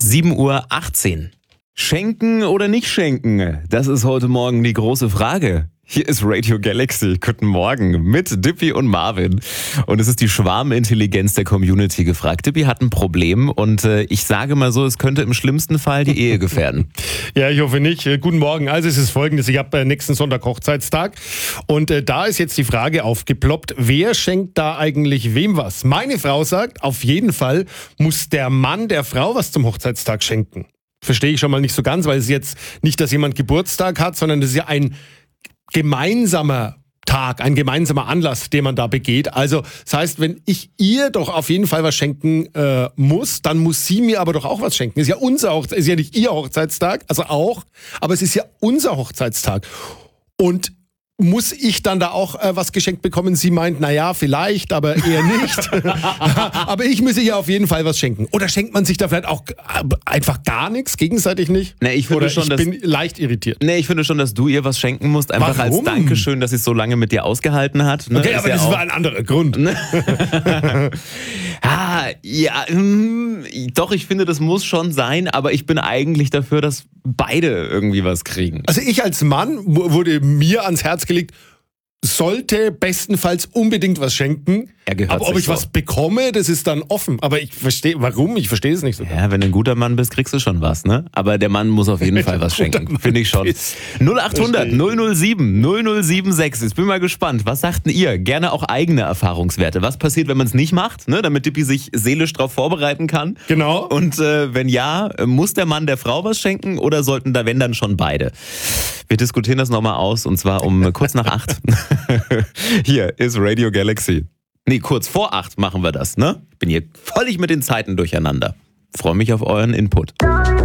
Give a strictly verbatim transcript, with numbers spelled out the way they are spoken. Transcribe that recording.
sieben Uhr achtzehn. Schenken oder nicht schenken? Das ist heute Morgen die große Frage. Hier ist Radio Galaxy. Guten Morgen mit Dippy und Marvin. Und es ist die Schwarmintelligenz der Community gefragt. Dippy hat ein Problem und äh, ich sage mal so, es könnte im schlimmsten Fall die Ehe gefährden. Ja, ich hoffe nicht. Äh, guten Morgen. Also es ist Folgendes. Ich habe äh, nächsten Sonntag Hochzeitstag und äh, da ist jetzt die Frage aufgeploppt, wer schenkt da eigentlich wem was? Meine Frau sagt, auf jeden Fall muss der Mann der Frau was zum Hochzeitstag schenken. Verstehe ich schon mal nicht so ganz, weil es jetzt nicht, dass jemand Geburtstag hat, sondern das ist ja ein gemeinsamer Tag, ein gemeinsamer Anlass, den man da begeht. Also das heißt, wenn ich ihr doch auf jeden Fall was schenken äh, muss, dann muss sie mir aber doch auch was schenken. Ist ja unser Hochzeitstag, ist ja nicht ihr Hochzeitstag, also auch, aber es ist ja unser Hochzeitstag. Und muss ich dann da auch äh, was geschenkt bekommen? Sie meint, naja, vielleicht, aber eher nicht. Aber ich müsse ihr auf jeden Fall was schenken. Oder schenkt man sich da vielleicht auch äh, einfach gar nichts, gegenseitig nicht? Nee, ich finde Oder schon, ich dass, bin leicht irritiert. nee, ich finde schon, dass du ihr was schenken musst, einfach Warum? als Dankeschön, dass sie es so lange mit dir ausgehalten hat. Ne? Okay, Ist aber ja das auch- war ein anderer Grund. Ah, ja, hm, doch, ich finde, das muss schon sein, aber ich bin eigentlich dafür, dass beide irgendwie was kriegen. Also ich als Mann w- wurde mir ans Herz gelegt, sollte bestenfalls unbedingt was schenken. Er gehört aber ob sich ich so. was bekomme, das ist dann offen. Aber ich verstehe, warum? Ich verstehe es nicht so. Ja, wenn du ein guter Mann bist, kriegst du schon was, ne? Aber der Mann muss auf jeden Fall was Guter schenken, Mann finde ich schon. bist. null achthundert Verstehe ich. null null sieben null null sieben sechs. Jetzt bin mal gespannt. Was sagten ihr? Gerne auch eigene Erfahrungswerte. Was passiert, wenn man es nicht macht, ne? Damit Dippy sich seelisch darauf vorbereiten kann? Genau. Und äh, wenn ja, muss der Mann der Frau was schenken oder sollten da, wenn dann schon beide? Wir diskutieren das nochmal aus und zwar um kurz nach acht. Hier ist Radio Galaxy. Nee, kurz vor acht machen wir das, ne? Ich bin hier völlig mit den Zeiten durcheinander. Freue mich auf euren Input.